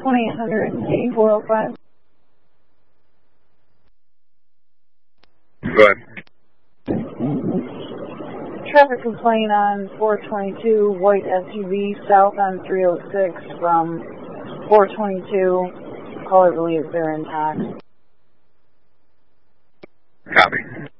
1-800-8405. Go ahead. Traffic complaint on 422, white SUV south on 306 from 422. Caller believes they're intact. Copy.